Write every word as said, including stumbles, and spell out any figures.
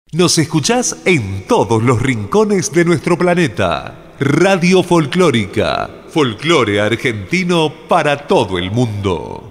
Nos escuchás en todos los rincones de nuestro planeta. Radio Folclórica, folclore argentino para todo el mundo.